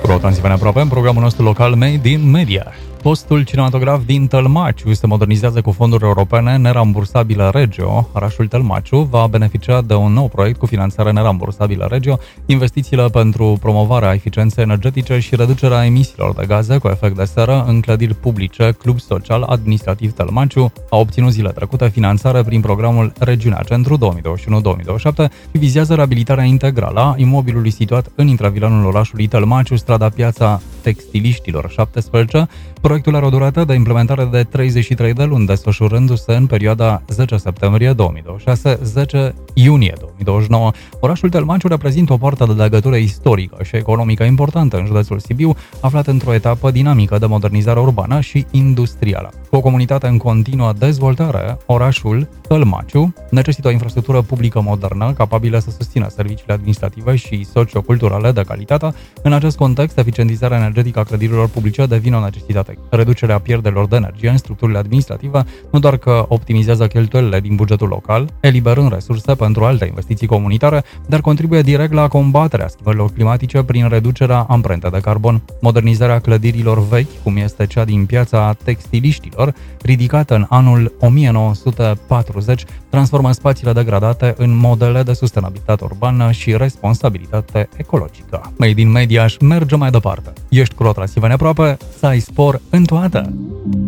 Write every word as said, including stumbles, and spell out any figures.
Cu o Transilvania aproape, în programul nostru local Made in Media. Postul cinematograf din Tălmaciu se modernizează cu fonduri europene nerambursabile Regio. Orașul Tălmaciu va beneficia de un nou proiect cu finanțare nerambursabilă Regio. Investițiile pentru promovarea eficienței energetice și reducerea emisiilor de gaze cu efect de seră în clădiri publice, Club Social Administrativ Tălmaciu, a obținut zile trecute finanțare prin programul Regiunea Centru două mii douăzeci și unu două mii douăzeci și șapte și vizează reabilitarea integrală a imobilului situat în intravilanul orașului Tălmaciu, strada Piața Textiliștilor șaptesprezece. Proiectul are o durată de implementare de treizeci și trei de luni, desfășurându-se în perioada zece septembrie două mii douăzeci și șase - zece iunie două mii douăzeci și nouă. Orașul Tălmaciu reprezintă o poartă de legătură istorică și economică importantă în județul Sibiu, aflat într-o etapă dinamică de modernizare urbană și industrială. Cu o comunitate în continuă dezvoltare, orașul Tălmaciu necesită o infrastructură publică modernă, capabilă să susțină serviciile administrative și socioculturale de calitate. În acest context, eficientizarea energetică a clădirilor publice devine o necesitate. Reducerea pierderilor de energie în structurile administrative nu doar că optimizează cheltuielile din bugetul local, eliberând resurse pentru alte investiții comunitare, dar contribuie direct la combaterea schimbărilor climatice prin reducerea amprentei de carbon. Modernizarea clădirilor vechi, cum este cea din Piața Textiliștilor, ridicată în anul o mie nouă sute patruzeci, transformă spațiile degradate în modele de sustenabilitate urbană și responsabilitate ecologică. Made in Media își merge mai departe. Ești cu o Transilvania aproape, să ai spor în toate!